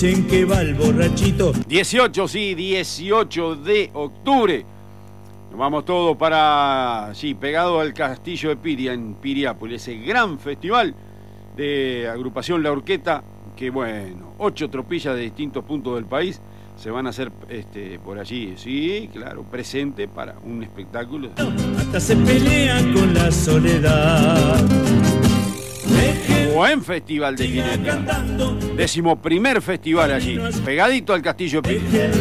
¿En qué va el borrachito? 18 de octubre. Nos vamos todos para, pegado al Castillo de Piria, en Piriápolis, ese gran festival de agrupación La Horqueta, que 8 tropillas de distintos puntos del país se van a hacer por allí, claro, presente para un espectáculo. Hasta se pelean con la soledad. Buen festival de jinete. 11º festival allí, pegadito al Castillo de Piria.